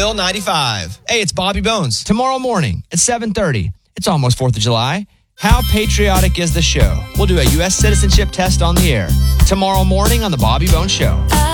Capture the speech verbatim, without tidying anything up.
Bill ninety-five. Hey, it's Bobby Bones. Tomorrow morning at seven thirty. It's almost fourth of July. How patriotic is the show? We'll do a U S citizenship test on the air. Tomorrow morning on the Bobby Bones Show.